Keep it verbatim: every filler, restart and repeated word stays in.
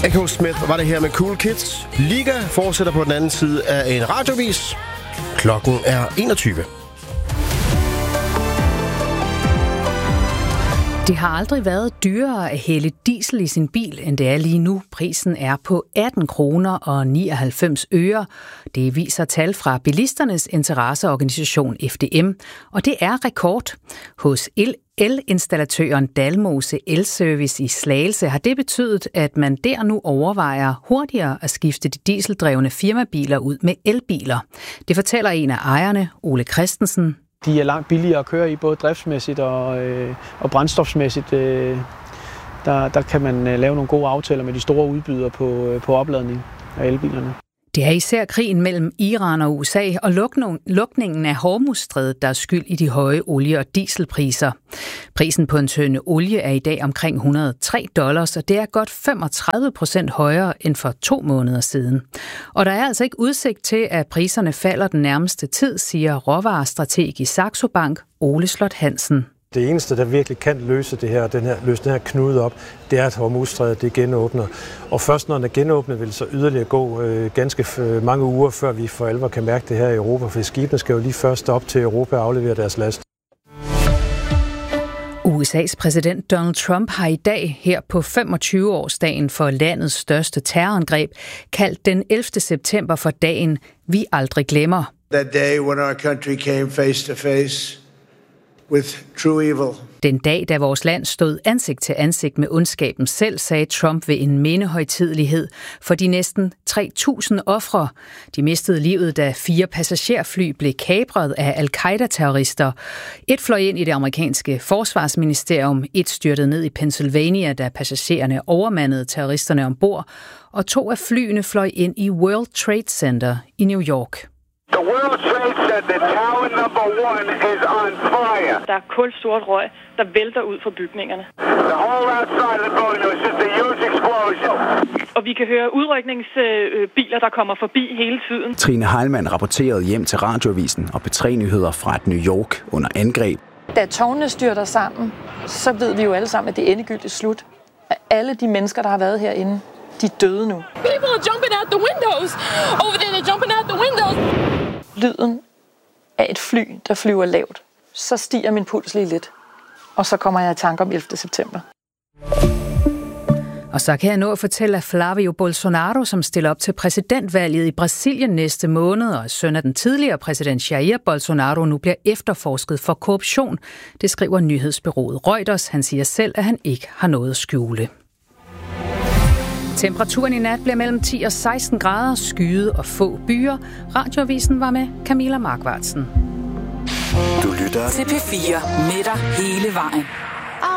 Echo Smith var det her med Cool Kids. Liga fortsætter på den anden side af en radiovis. Klokken er enogtyve. Det har aldrig været dyrere at hælde diesel i sin bil, end det er lige nu. Prisen er på atten kroner og nioghalvfems øre. Det viser tal fra bilisternes interesseorganisation F D M, og det er rekord. Hos el Elinstallatøren Dalmose Elservice i Slagelse har det betydet, at man der nu overvejer hurtigere at skifte de dieseldrevne firmabiler ud med elbiler. Det fortæller en af ejerne, Ole Christensen. De er langt billigere at køre i, både driftsmæssigt og, øh, og brændstofsmæssigt. Øh, der, der kan man øh, lave nogle gode aftaler med de store udbydere på, øh, på opladning af elbilerne. Det er især krigen mellem Iran og U S A og lukningen af Hormuzstrædet, der er skyld i de høje olie- og dieselpriser. Prisen på en tønde olie er i dag omkring et hundrede og tre dollars, og det er godt femogtredive procent højere end for to måneder siden. Og der er altså ikke udsigt til, at priserne falder den nærmeste tid, siger råvarestrateg i Saxo Bank, Ole Slot Hansen. Det eneste, der virkelig kan løse det her, den her, løse den her knude op, det er, at Hormuzstrædet det genåbner. Og først når den er genåbnet, vil så yderligere gå øh, ganske mange uger, før vi for alvor kan mærke det her i Europa, for skibene skal jo lige først op til Europa og aflevere deres last. U S A's præsident Donald Trump har i dag, her på femogtyve-årsdagen for landets største terrorangreb, kaldt den ellevte september for dagen, vi aldrig glemmer. That day when our country came face to face with true evil. Den dag, da vores land stod ansigt til ansigt med ondskaben selv, sagde Trump ved en mindehøjtidelighed for de næsten tre tusind ofre. De mistede livet, da fire passagerfly blev kapret af al-Qaida-terrorister. Et fløj ind i det amerikanske forsvarsministerium, et styrtede ned i Pennsylvania, da passagererne overmandede terroristerne ombord, og to af flyene fløj ind i World Trade Center i New York. The World Trade Center, tower number one, is on fire. Der er kulsort røg, der vælter ud fra bygningerne. The whole outside of the building was just a huge explosion. Og vi kan høre udrykningsbiler, der kommer forbi hele tiden. Trine Heilmann rapporterede hjem til Radioavisen og P tre Nyheder fra et New York under angreb. Da tårnene styrter sammen, så ved vi jo alle sammen, at det er endegyldigt slut. At alle de mennesker, der har været herinde, de er døde nu. People are jumping out the windows. Over there, they're jumping out the windows. Lyden af et fly, der flyver lavt. Så stiger min puls lige lidt. Og så kommer jeg i tanke om ellevte september. Og så kan jeg nå at fortælle, at Flavio Bolsonaro, som stiller op til præsidentvalget i Brasilien næste måned, og er søn af den tidligere præsident Jair Bolsonaro, nu bliver efterforsket for korruption. Det skriver nyhedsbureauet Reuters. Han siger selv, at han ikke har noget at skjule. Temperaturen i nat bliver mellem ti og seksten grader, skyet og få byer. Radioavisen var med Camilla Markvartsen. Du lytter til P fire med dig hele vejen.